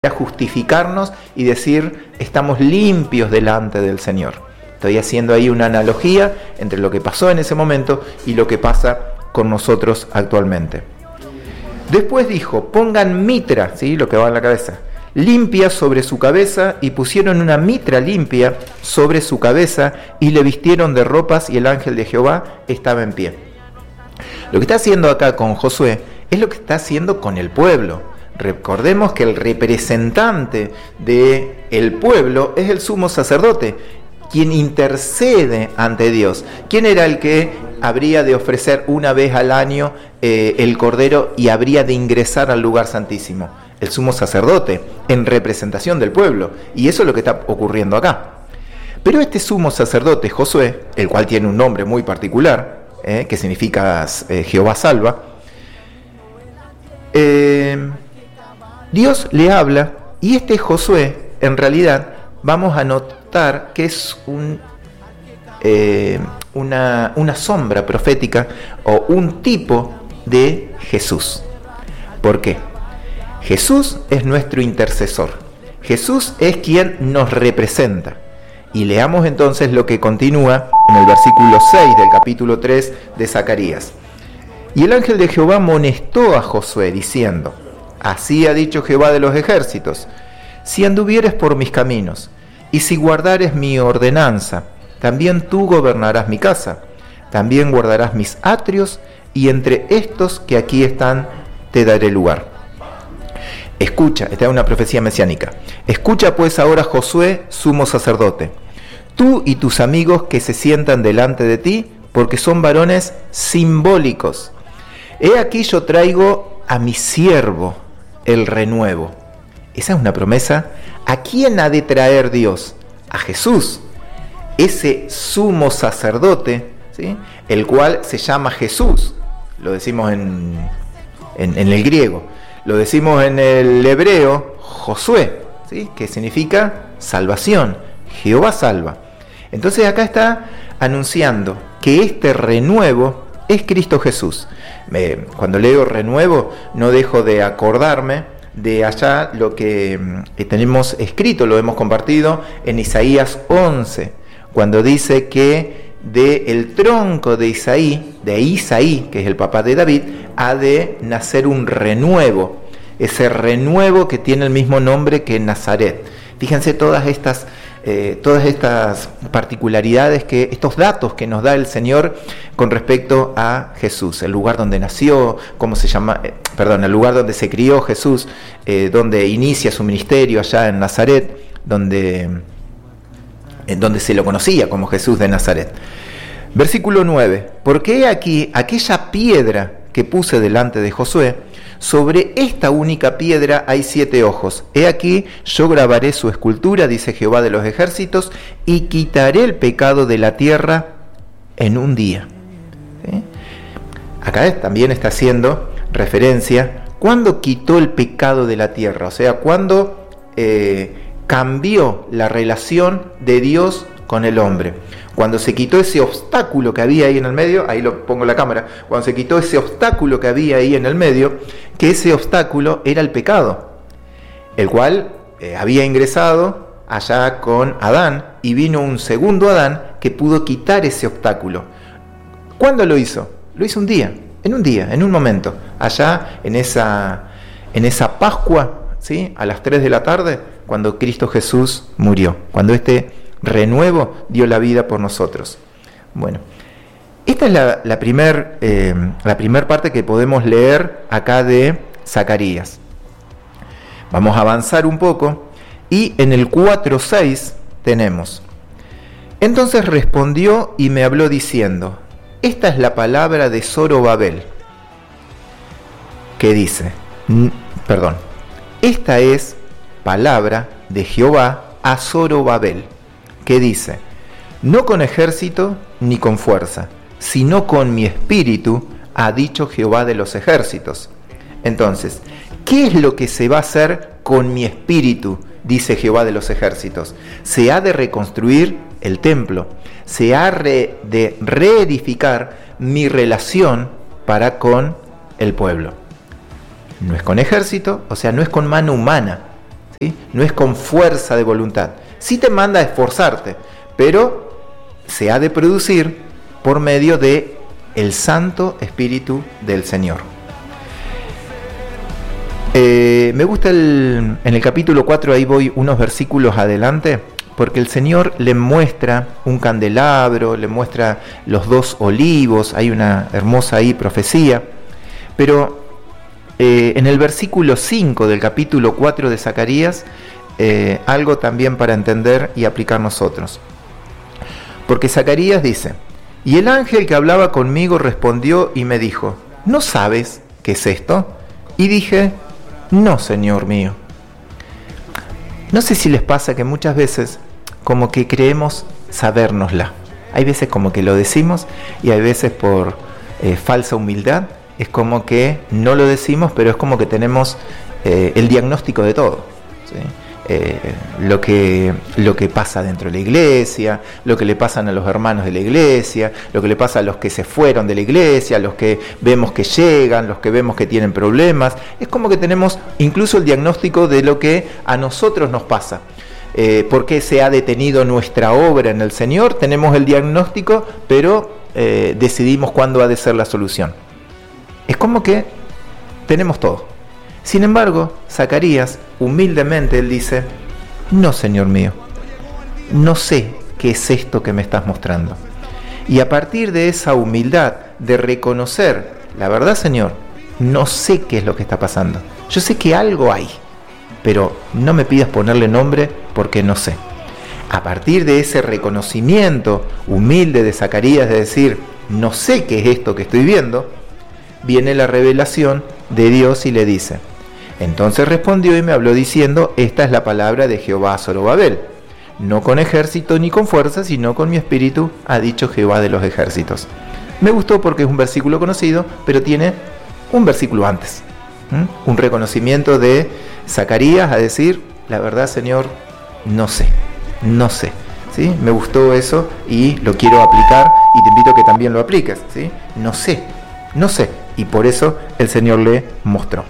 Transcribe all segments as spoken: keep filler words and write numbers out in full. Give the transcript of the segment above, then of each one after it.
a justificarnos y decir, estamos limpios delante del Señor. Estoy haciendo ahí una analogía entre lo que pasó en ese momento y lo que pasa con nosotros actualmente. Después dijo, pongan mitra, ¿sí? Lo que va en la cabeza, limpia sobre su cabeza, y pusieron una mitra limpia sobre su cabeza y le vistieron de ropas, y el ángel de Jehová estaba en pie. Lo que está haciendo acá con Josué es lo que está haciendo con el pueblo. Recordemos que el representante del pueblo es el sumo sacerdote, quien intercede ante Dios. ¿Quién era el que habría de ofrecer una vez al año eh, el cordero y habría de ingresar al lugar santísimo? El sumo sacerdote, en representación del pueblo. Y eso es lo que está ocurriendo acá. Pero este sumo sacerdote, Josué, el cual tiene un nombre muy particular, eh, que significa eh, Jehová salva, eh, Dios le habla, y este Josué, en realidad, vamos a notar que es un, eh, una, una sombra profética o un tipo de Jesús. ¿Por qué? Jesús es nuestro intercesor. Jesús es quien nos representa. Y leamos entonces lo que continúa en el versículo seis del capítulo tres de Zacarías. Y el ángel de Jehová amonestó a Josué, diciendo, así ha dicho Jehová de los ejércitos, si anduvieres por mis caminos, y si guardares mi ordenanza, también tú gobernarás mi casa, también guardarás mis atrios, y entre estos que aquí están te daré lugar. Escucha, esta es una profecía mesiánica. Escucha pues ahora, Josué, sumo sacerdote, tú y tus amigos que se sientan delante de ti, porque son varones simbólicos. He aquí yo traigo a mi siervo, el renuevo. Esa es una promesa. ¿A quién ha de traer Dios? A Jesús, ese sumo sacerdote, ¿sí? El cual se llama Jesús. Lo decimos en, en, en el griego. Lo decimos en el hebreo, Josué, ¿sí? Que significa salvación. Jehová salva. Entonces acá está anunciando que este renuevo es Cristo Jesús. Eh, cuando leo renuevo, no dejo de acordarme de allá lo que eh, tenemos escrito, lo hemos compartido en Isaías once, cuando dice que del tronco de Isaí, de Isaí, que es el papá de David, ha de nacer un renuevo, ese renuevo que tiene el mismo nombre que Nazaret. Fíjense todas estas Eh, todas estas particularidades, que estos datos que nos da el Señor con respecto a Jesús, el lugar donde nació, cómo se llama, eh, perdón, el lugar donde se crió Jesús, eh, donde inicia su ministerio allá en Nazaret, donde, eh, donde se lo conocía como Jesús de Nazaret. Versículo nueve, porque he aquí aquella piedra que puse delante de Josué, sobre esta única piedra hay siete ojos. He aquí, yo grabaré su escultura, dice Jehová de los ejércitos, y quitaré el pecado de la tierra en un día. ¿Sí? Acá también está haciendo referencia, ¿cuándo quitó el pecado de la tierra? O sea, ¿cuándo eh, cambió la relación de Dios con el hombre? Cuando se quitó ese obstáculo que había ahí en el medio, ahí lo pongo en la cámara, cuando se quitó ese obstáculo que había ahí en el medio, que ese obstáculo era el pecado, el cual eh, había ingresado allá con Adán, y vino un segundo Adán que pudo quitar ese obstáculo. ¿Cuándo lo hizo? Lo hizo un día, en un día, en un momento, allá en esa, en esa Pascua, ¿sí? A las tres de la tarde, cuando Cristo Jesús murió, cuando este renuevo dio la vida por nosotros. Bueno, esta es la, la primera eh, la primer parte que podemos leer acá de Zacarías. Vamos a avanzar un poco y en el cuatro seis tenemos: entonces respondió y me habló diciendo, esta es la palabra de Zorobabel, que dice, n- perdón, esta es palabra de Jehová a Zorobabel, que dice, no con ejército ni con fuerza, sino con mi espíritu, ha dicho Jehová de los ejércitos. Entonces, ¿qué es lo que se va a hacer con mi espíritu? Dice Jehová de los ejércitos. Se ha de reconstruir el templo, se ha re- de reedificar mi relación para con el pueblo. No es con ejército, o sea, no es con mano humana, ¿sí? No es con fuerza de voluntad. Sí te manda a esforzarte, pero se ha de producir por medio de el Santo Espíritu del Señor. Eh, me gusta el, en el capítulo cuatro, ahí voy unos versículos adelante, porque el Señor le muestra un candelabro, le muestra los dos olivos, hay una hermosa ahí profecía, pero eh, en el versículo cinco del capítulo cuatro de Zacarías, eh, algo también para entender y aplicar nosotros. Porque Zacarías dice: y el ángel que hablaba conmigo respondió y me dijo: ¿no sabes qué es esto? Y dije: no, Señor mío. No sé si les pasa que muchas veces como que creemos sabérnosla. Hay veces como que lo decimos y hay veces por eh, falsa humildad es como que no lo decimos, pero es como que tenemos eh, el diagnóstico de todo, ¿sí? Eh, lo que, lo que pasa dentro de la iglesia, lo que le pasan a los hermanos de la iglesia, lo que le pasa a los que se fueron de la iglesia, a los que vemos que llegan, los que vemos que tienen problemas. Es como que tenemos incluso el diagnóstico de lo que a nosotros nos pasa. Eh, ¿Por qué se ha detenido nuestra obra en el Señor? Tenemos el diagnóstico, pero eh, decidimos cuándo ha de ser la solución. Es como que tenemos todo. Sin embargo, Zacarías, humildemente, él dice: no, Señor mío, no sé qué es esto que me estás mostrando. Y a partir de esa humildad, de reconocer, la verdad, Señor, no sé qué es lo que está pasando. Yo sé que algo hay, pero no me pidas ponerle nombre porque no sé. A partir de ese reconocimiento humilde de Zacarías, de decir, no sé qué es esto que estoy viendo, viene la revelación de Dios y le dice: entonces respondió y me habló diciendo: esta es la palabra de Jehová a Zorobabel, no con ejército ni con fuerza, sino con mi espíritu, ha dicho Jehová de los ejércitos. Me gustó porque es un versículo conocido, pero tiene un versículo antes, ¿Mm? un reconocimiento de Zacarías a decir: la verdad, Señor, no sé, no sé. ¿Sí? Me gustó eso y lo quiero aplicar y te invito a que también lo apliques, ¿sí? No sé, no sé, y por eso el Señor le mostró.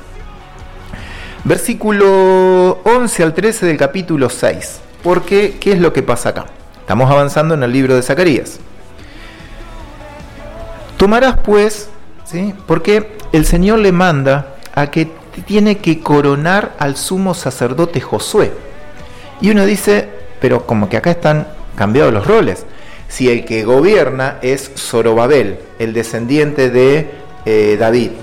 Versículo once al trece del capítulo seis. ¿Por qué? ¿Qué es lo que pasa acá? Estamos avanzando en el libro de Zacarías. Tomarás pues, ¿sí? Porque el Señor le manda a que tiene que coronar al sumo sacerdote Josué. Y uno dice, pero como que acá están cambiados los roles. Si el que gobierna es Zorobabel, el descendiente de eh, David,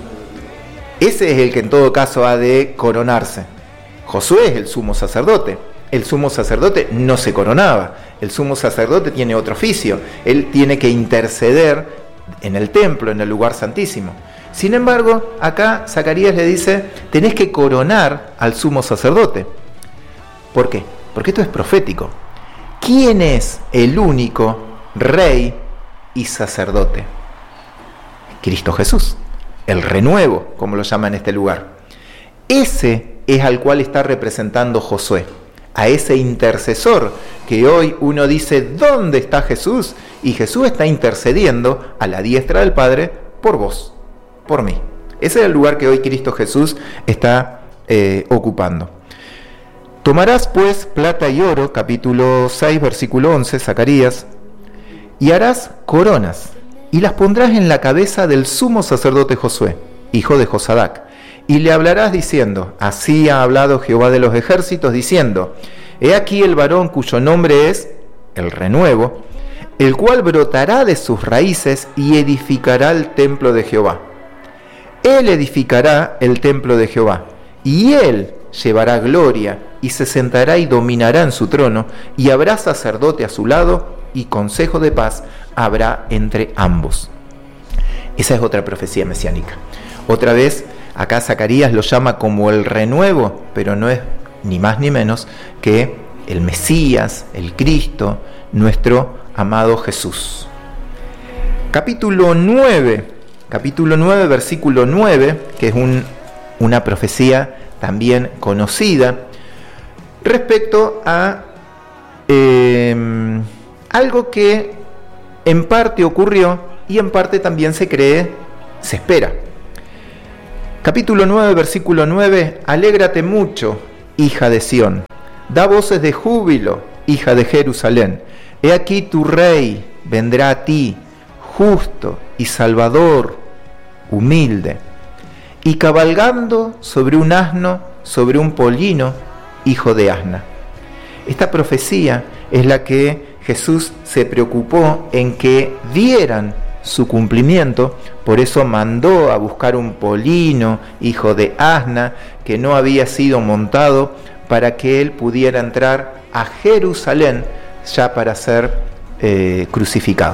ese es el que en todo caso ha de coronarse. Josué es el sumo sacerdote. El sumo sacerdote no se coronaba. El sumo sacerdote tiene otro oficio. Él tiene que interceder en el templo, en el lugar santísimo. Sin embargo, acá Zacarías le dice, tenés que coronar al sumo sacerdote. ¿Por qué? Porque esto es profético. ¿Quién es el único rey y sacerdote? Cristo Jesús. El renuevo, como lo llama en este lugar. Ese es al cual está representando Josué, a ese intercesor que hoy uno dice, ¿dónde está Jesús? Y Jesús está intercediendo a la diestra del Padre por vos, por mí. Ese es el lugar que hoy Cristo Jesús está eh, ocupando. Tomarás pues plata y oro, capítulo seis, versículo once, Zacarías, y harás coronas, y las pondrás en la cabeza del sumo sacerdote Josué, hijo de Josadac, y le hablarás diciendo, así ha hablado Jehová de los ejércitos, diciendo, he aquí el varón cuyo nombre es el renuevo, el cual brotará de sus raíces y edificará el templo de Jehová. Él edificará el templo de Jehová, y él llevará gloria, y se sentará y dominará en su trono, y habrá sacerdote a su lado, y consejo de paz habrá entre ambos. Esa es otra profecía mesiánica. Otra vez, acá Zacarías lo llama como el renuevo, pero no es ni más ni menos que el Mesías, el Cristo, nuestro amado Jesús. Capítulo nueve, capítulo nueve, versículo nueve, que es un, una profecía también conocida, respecto a eh, algo que en parte ocurrió y en parte también se cree, se espera. Capítulo nueve, versículo nueve, alégrate mucho hija de Sión. Da voces de júbilo, hija de Jerusalén. He aquí tu rey vendrá a ti, justo y salvador, humilde, y cabalgando sobre un asno, sobre un pollino, hijo de asna. Esta profecía es la que Jesús se preocupó en que dieran su cumplimiento, por eso mandó a buscar un pollino, hijo de asna, que no había sido montado, para que él pudiera entrar a Jerusalén ya para ser eh, crucificado.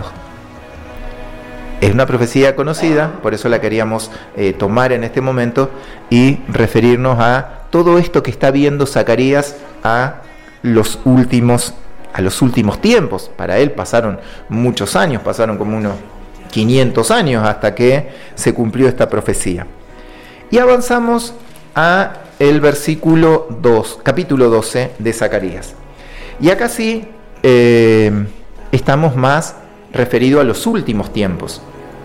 Es una profecía conocida, por eso la queríamos eh, tomar en este momento y referirnos a todo esto que está viendo Zacarías a los últimos, a los últimos tiempos. Para él pasaron muchos años, pasaron como unos quinientos años hasta que se cumplió esta profecía. Y avanzamos a el versículo dos, capítulo doce de Zacarías. Y acá sí eh, estamos más referidos a los últimos tiempos.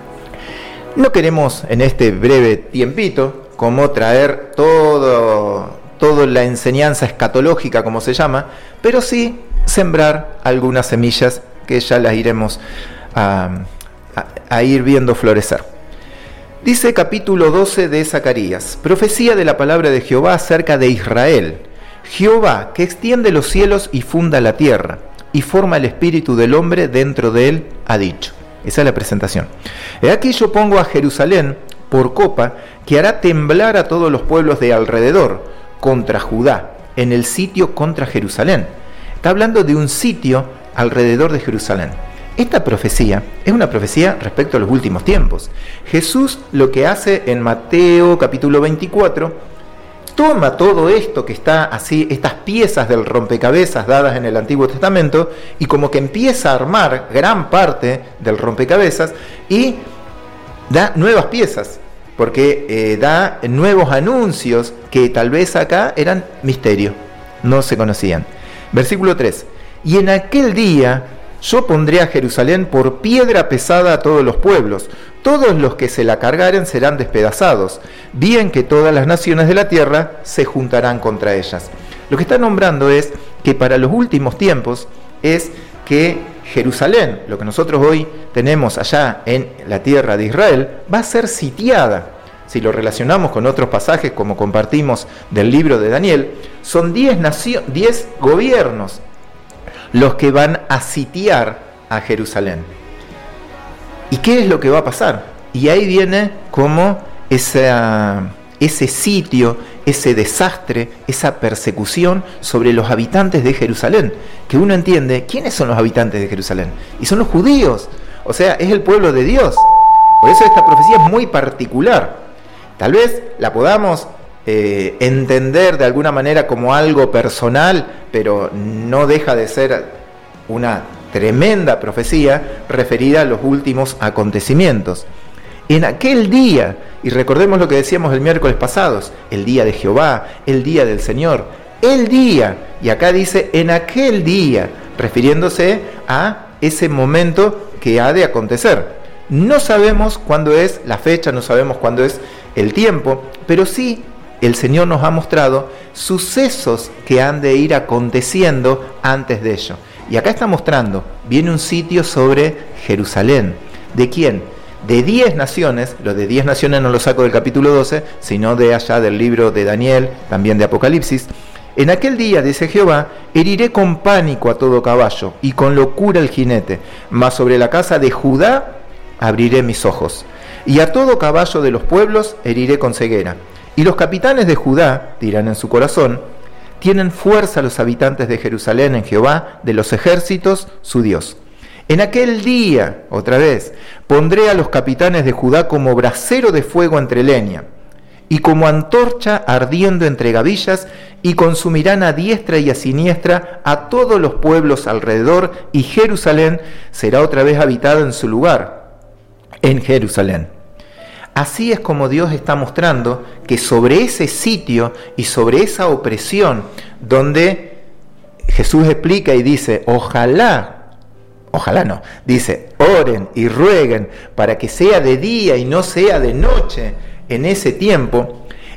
No queremos en este breve tiempito como traer todo, toda la enseñanza escatológica, como se llama, pero sí sembrar algunas semillas que ya las iremos a, a, a ir viendo florecer. Dice capítulo doce de Zacarías: profecía de la palabra de Jehová acerca de Israel. Jehová, que extiende los cielos y funda la tierra, y forma el espíritu del hombre dentro de él, ha dicho. Esa es la presentación. He aquí yo pongo a Jerusalén por copa, que hará temblar a todos los pueblos de alrededor, contra Judá, en el sitio contra Jerusalén. Está hablando de un sitio alrededor de Jerusalén. Esta profecía es una profecía respecto a los últimos tiempos. Jesús lo que hace en Mateo capítulo veinticuatro, toma todo esto que está así, estas piezas del rompecabezas dadas en el Antiguo Testamento, y como que empieza a armar gran parte del rompecabezas y da nuevas piezas, porque eh, da nuevos anuncios que tal vez acá eran misterio, no se conocían. Versículo tres: y en aquel día yo pondré a Jerusalén por piedra pesada a todos los pueblos, todos los que se la cargaren serán despedazados, bien que todas las naciones de la tierra se juntarán contra ellas. Lo que está nombrando es que para los últimos tiempos es que Jerusalén, lo que nosotros hoy tenemos allá en la tierra de Israel, va a ser sitiada. Si lo relacionamos con otros pasajes, como compartimos del libro de Daniel, son diez nacio- diez gobiernos los que van a sitiar a Jerusalén. ¿Y qué es lo que va a pasar? Y ahí viene como esa, ese sitio, ese desastre, esa persecución sobre los habitantes de Jerusalén, que uno entiende, ¿quiénes son los habitantes de Jerusalén? Y son los judíos, o sea, es el pueblo de Dios. Por eso esta profecía es muy particular. Tal vez la podamos eh, entender de alguna manera como algo personal, pero no deja de ser una tremenda profecía referida a los últimos acontecimientos. En aquel día, y recordemos lo que decíamos el miércoles pasados, el día de Jehová, el día del Señor, el día, y acá dice en aquel día, refiriéndose a ese momento que ha de acontecer. No sabemos cuándo es la fecha, no sabemos cuándo es el tiempo, pero sí el Señor nos ha mostrado sucesos que han de ir aconteciendo antes de ello. Y acá está mostrando, viene un sitio sobre Jerusalén. ¿De quién? De diez naciones. Los de diez naciones no lo saco del capítulo doce, sino de allá del libro de Daniel, también de Apocalipsis. En aquel día, dice Jehová, heriré con pánico a todo caballo y con locura el jinete, mas sobre la casa de Judá abriré mis ojos, y a todo caballo de los pueblos heriré con ceguera. Y los capitanes de Judá dirán en su corazón, tienen fuerza los habitantes de Jerusalén en Jehová, de los ejércitos, su Dios. En aquel día, otra vez, pondré a los capitanes de Judá como brasero de fuego entre leña, y como antorcha ardiendo entre gavillas, y consumirán a diestra y a siniestra a todos los pueblos alrededor, y Jerusalén será otra vez habitada en su lugar, en Jerusalén. Así es como Dios está mostrando que sobre ese sitio y sobre esa opresión, donde Jesús explica y dice, ojalá, ojalá no, dice, oren y rueguen para que sea de día y no sea de noche en ese tiempo,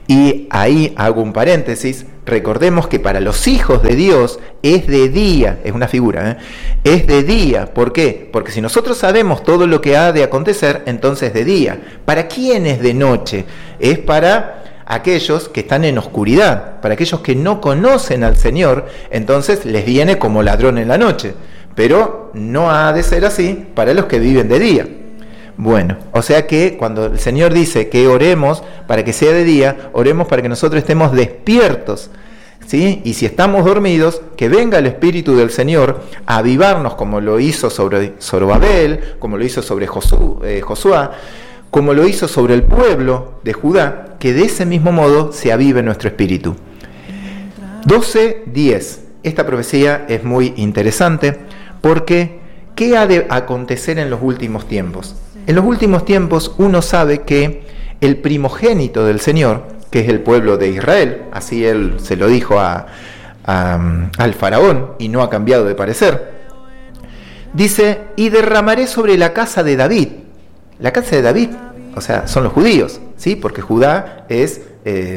Y ahí hago un paréntesis, recordemos que para los hijos de Dios es de día, es una figura, ¿eh? es de día. ¿Por qué? Porque si nosotros sabemos todo lo que ha de acontecer, entonces de día. ¿Para quién es de noche? Es para aquellos que están en oscuridad, para aquellos que no conocen al Señor, entonces les viene como ladrón en la noche. Pero no ha de ser así para los que viven de día. Bueno, o sea que cuando el Señor dice que oremos para que sea de día, oremos para que nosotros estemos despiertos, ¿sí? Y si estamos dormidos, que venga el Espíritu del Señor a avivarnos, como lo hizo sobre Zorobabel, como lo hizo sobre Josué, eh, Josué, como lo hizo sobre el pueblo de Judá, que de ese mismo modo se avive nuestro espíritu. doce diez. Esta profecía es muy interesante porque ¿qué ha de acontecer en los últimos tiempos? En los últimos tiempos uno sabe que el primogénito del Señor, que es el pueblo de Israel, así él se lo dijo a, a, al faraón y no ha cambiado de parecer, dice, y derramaré sobre la casa de David. La casa de David, o sea, son los judíos, ¿sí? Porque Judá es, eh,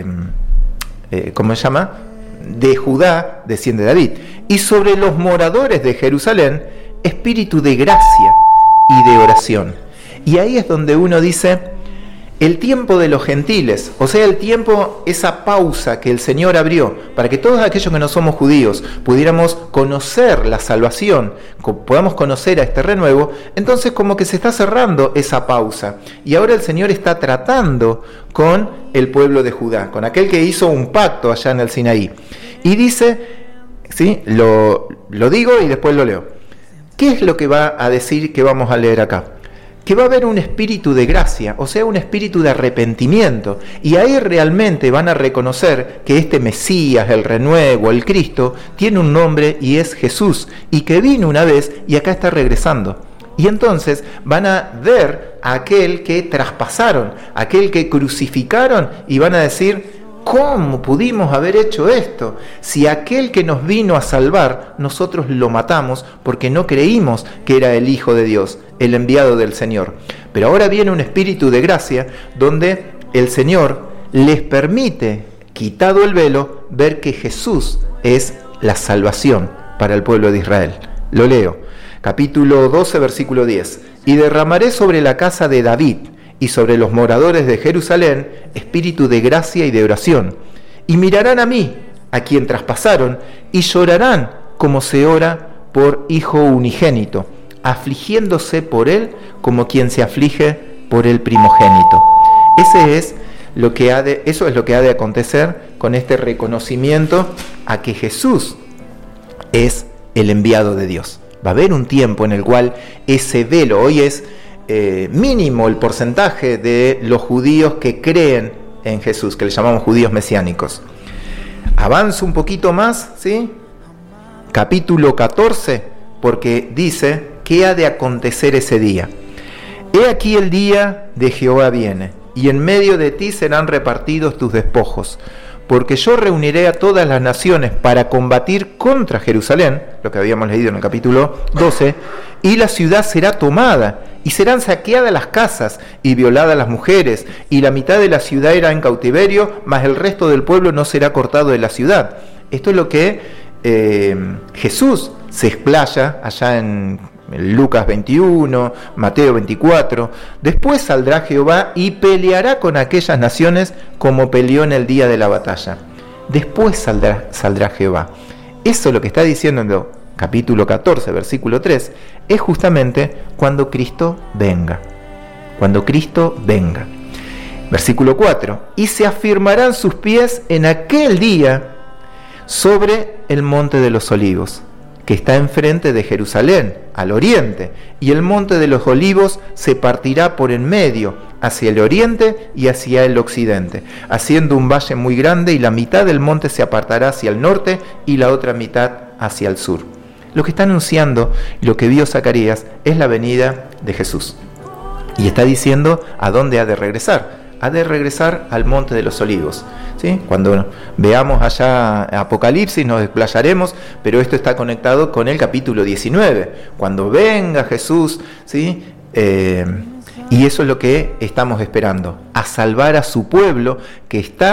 eh, ¿cómo se llama? De Judá desciende David. Y sobre los moradores de Jerusalén, espíritu de gracia y de oración. Y ahí es donde uno dice, el tiempo de los gentiles, o sea, el tiempo, esa pausa que el Señor abrió, para que todos aquellos que no somos judíos pudiéramos conocer la salvación, podamos conocer a este renuevo, entonces como que se está cerrando esa pausa. Y ahora el Señor está tratando con el pueblo de Judá, con aquel que hizo un pacto allá en el Sinaí. Y dice, ¿sí? lo, lo digo y después lo leo. ¿Qué es lo que va a decir que vamos a leer acá? Que va a haber un espíritu de gracia, o sea, un espíritu de arrepentimiento, y ahí realmente van a reconocer que este Mesías, el renuevo, el Cristo, tiene un nombre y es Jesús, y que vino una vez y acá está regresando. Y entonces van a ver a aquel que traspasaron, aquel que crucificaron, y van a decir, ¿cómo pudimos haber hecho esto? Si aquel que nos vino a salvar, nosotros lo matamos porque no creímos que era el Hijo de Dios, el enviado del Señor. Pero ahora viene un espíritu de gracia donde el Señor les permite, quitado el velo, ver que Jesús es la salvación para el pueblo de Israel. Lo leo, capítulo doce, versículo diez. Y derramaré sobre la casa de David y sobre los moradores de Jerusalén espíritu de gracia y de oración, y mirarán a mí, a quien traspasaron, y llorarán como se ora por hijo unigénito, afligiéndose por él como quien se aflige por el primogénito. Ese es lo que ha de, eso es lo que ha de acontecer con este reconocimiento a que Jesús es el enviado de Dios. Va a haber un tiempo en el cual ese velo, hoy es Eh, mínimo el porcentaje de los judíos que creen en Jesús, que le llamamos judíos mesiánicos. Avanzo un poquito más, ¿sí? Capítulo catorce, porque dice, ¿qué ha de acontecer ese día? He aquí el día de Jehová viene, y en medio de ti serán repartidos tus despojos, porque yo reuniré a todas las naciones para combatir contra Jerusalén, lo que habíamos leído en el capítulo doce, y la ciudad será tomada, y serán saqueadas las casas, y violadas las mujeres, y la mitad de la ciudad irá en cautiverio, mas el resto del pueblo no será cortado de la ciudad. Esto es lo que eh, Jesús se explaya allá en Lucas veintiuno, Mateo veinticuatro. Después saldrá Jehová y peleará con aquellas naciones como peleó en el día de la batalla. Después saldrá, saldrá Jehová. Eso es lo que está diciendo en el capítulo catorce, versículo tres, es justamente cuando Cristo venga. Cuando Cristo venga. Versículo cuatro. Y se afirmarán sus pies en aquel día sobre el monte de los olivos, que está enfrente de Jerusalén, al oriente, y el monte de los olivos se partirá por en medio, hacia el oriente y hacia el occidente, haciendo un valle muy grande, y la mitad del monte se apartará hacia el norte y la otra mitad hacia el sur. Lo que está anunciando, lo que vio Zacarías, es la venida de Jesús. Y está diciendo a dónde ha de regresar. Ha de regresar al monte de los olivos, ¿sí? Cuando veamos allá Apocalipsis nos desplayaremos, pero esto está conectado con el capítulo diecinueve, cuando venga Jesús, ¿sí? Eh, y eso es lo que estamos esperando, a salvar a su pueblo que está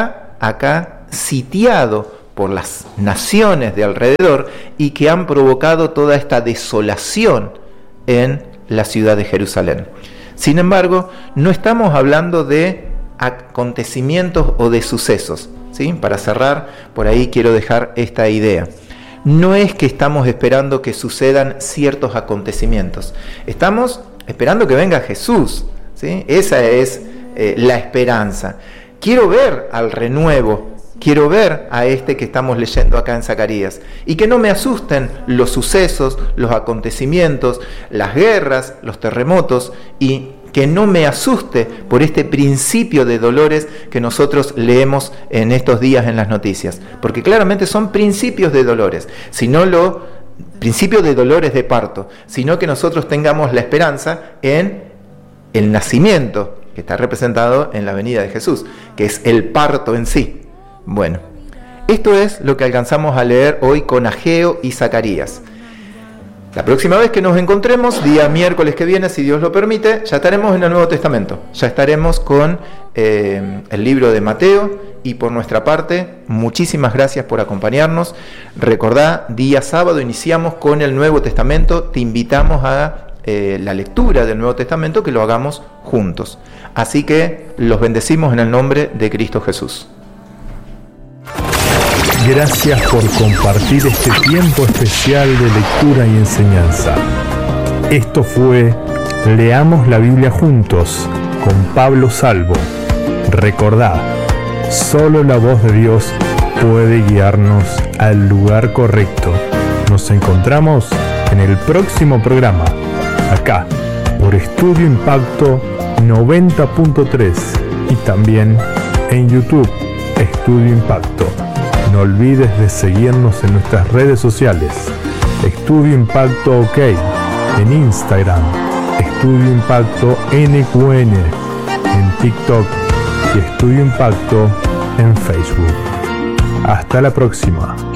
acá sitiado por las naciones de alrededor y que han provocado toda esta desolación en la ciudad de Jerusalén. Sin embargo, no estamos hablando de acontecimientos o de sucesos, ¿sí? Para cerrar, por ahí quiero dejar esta idea. No es que estamos esperando que sucedan ciertos acontecimientos, estamos esperando que venga Jesús, ¿sí? Esa es eh, la esperanza. Quiero ver al renuevo, quiero ver a este que estamos leyendo acá en Zacarías, y que no me asusten los sucesos, los acontecimientos, las guerras, los terremotos, y que no me asuste por este principio de dolores que nosotros leemos en estos días en las noticias, porque claramente son principios de dolores, sino lo principios de dolores de parto, sino que nosotros tengamos la esperanza en el nacimiento, que está representado en la venida de Jesús, que es el parto en sí. Bueno, esto es lo que alcanzamos a leer hoy con Ageo y Zacarías. La próxima vez que nos encontremos, día miércoles que viene, si Dios lo permite, ya estaremos en el Nuevo Testamento, ya estaremos con eh, el libro de Mateo, y por nuestra parte, muchísimas gracias por acompañarnos. Recordá, día sábado iniciamos con el Nuevo Testamento, te invitamos a eh, la lectura del Nuevo Testamento, que lo hagamos juntos. Así que los bendecimos en el nombre de Cristo Jesús. Gracias por compartir este tiempo especial de lectura y enseñanza. Esto fue Leamos la Biblia juntos con Pablo Salvo. Recordad, solo la voz de Dios puede guiarnos al lugar correcto. Nos encontramos en el próximo programa, acá, por Estudio Impacto noventa punto tres y también en YouTube, Estudio Impacto. No olvides de seguirnos en nuestras redes sociales. Estudio Impacto OK en Instagram, Estudio Impacto N Q N en TikTok y Estudio Impacto en Facebook. Hasta la próxima.